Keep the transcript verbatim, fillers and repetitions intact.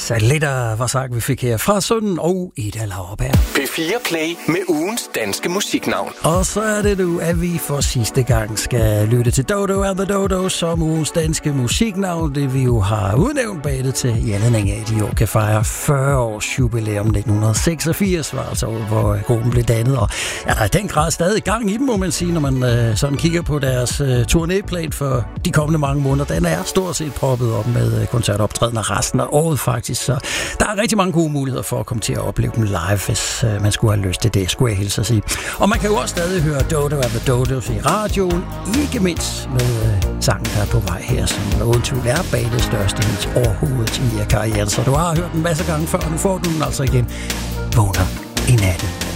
Satellitter var sagt, vi fik her fra Sønden og Ida Lauerberg. P fire Play med ugens danske musiknavn. Og så er det nu, at vi for sidste gang skal lytte til Dodo and the Dodo som ugens danske musiknavn. Det vi jo har udnævnt bag det til i anledning af, at de jo kan fejre fyrre års jubilæum. nitten seksogfirs var altså, hvor gruppen blev dannet. Og ja, der er den grad stadig gang i dem, må man sige, når man øh, sådan kigger på deres øh, turnéplan for de kommende mange måneder. Den er stort set proppet op med øh, koncertoptrædener resten af året faktisk. Så der er rigtig mange gode muligheder for at komme til at opleve dem live, hvis øh, man skulle have lyst til det, skulle jeg hilse at sige. Og man kan jo også stadig høre Dodo and the Dodos i radioen, ikke mindst med øh, sangen, der er på vej her, som uden tvivl er bag det største hit overhovedet i karrieren. Så du har hørt den en masse gange før, og nu får du den altså igen. Vågner i natten.